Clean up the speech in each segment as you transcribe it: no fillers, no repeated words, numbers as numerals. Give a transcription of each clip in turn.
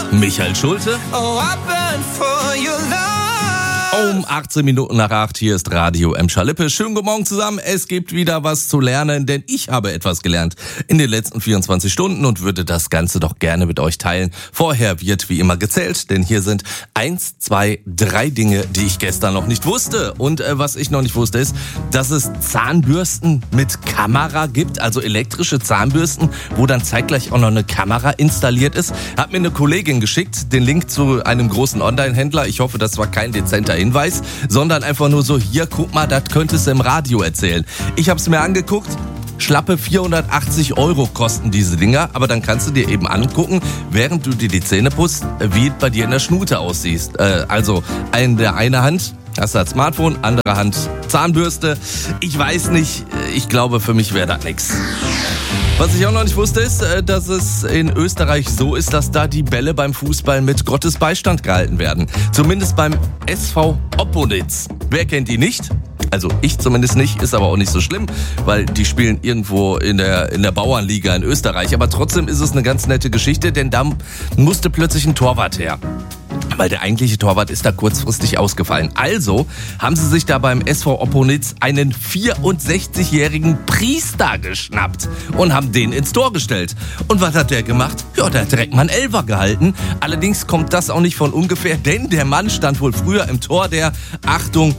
Michael Schulte. Oh, I burn for your love. Um 18 Minuten nach 8, hier ist Radio Emscher-Lippe. Schönen guten Morgen zusammen, es gibt wieder was zu lernen, denn ich habe etwas gelernt in den letzten 24 Stunden und würde das Ganze doch gerne mit euch teilen. Vorher wird wie immer gezählt, denn hier sind 1, 2, 3 Dinge, die ich gestern noch nicht wusste. Und was ich noch nicht wusste ist, dass es Zahnbürsten mit Kamera gibt, also elektrische Zahnbürsten, wo dann zeitgleich auch noch eine Kamera installiert ist. Hat mir eine Kollegin geschickt, den Link zu einem großen Online-Händler. Ich hoffe, das war kein dezenter Hinweis, sondern einfach nur so, hier, guck mal, das könntest du im Radio erzählen. Ich habe es mir angeguckt, schlappe 480 € kosten diese Dinger, aber dann kannst du dir eben angucken, während du dir die Zähne putzt, wie es bei dir in der Schnute aussieht. Also in der eine Hand hast du das Smartphone, andere Hand Zahnbürste. Ich weiß nicht, ich glaube, für mich wäre das nichts. Was ich auch noch nicht wusste, ist, dass es in Österreich so ist, dass da die Bälle beim Fußball mit Gottes Beistand gehalten werden. Zumindest beim SV Opponitz. Wer kennt die nicht? Also ich zumindest nicht, ist aber auch nicht so schlimm, weil die spielen irgendwo in der Bauernliga in Österreich. Aber trotzdem ist es eine ganz nette Geschichte, denn da musste plötzlich ein Torwart her. Weil der eigentliche Torwart ist da kurzfristig ausgefallen. Also haben sie sich da beim SV Opponitz einen 64-jährigen Priester geschnappt und haben den ins Tor gestellt. Und was hat der gemacht? Ja, der hat direkt mal einen Elfer gehalten. Allerdings kommt das auch nicht von ungefähr, denn der Mann stand wohl früher im Tor der, Achtung,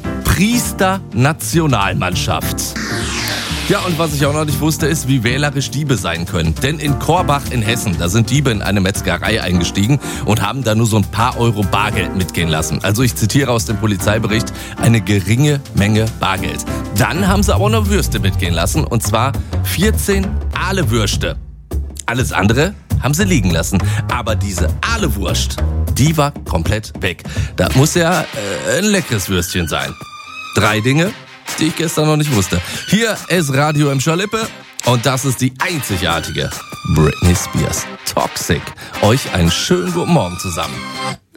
Priester-Nationalmannschaft. Ja, und was ich auch noch nicht wusste, ist, wie wählerisch Diebe sein können. Denn in Korbach in Hessen, da sind Diebe in eine Metzgerei eingestiegen und haben da nur so ein paar Euro Bargeld mitgehen lassen. Also ich zitiere aus dem Polizeibericht, eine geringe Menge Bargeld. Dann haben sie aber auch noch Würste mitgehen lassen, und zwar 14 Aale-Würste. Alles andere haben sie liegen lassen. Aber diese Aale-Wurst, die war komplett weg. Da muss ja ein leckeres Würstchen sein. 3 Dinge, die ich gestern noch nicht wusste. Hier ist Radio Emscher-Lippe und das ist die einzigartige Britney Spears. Toxic. Euch einen schönen guten Morgen zusammen.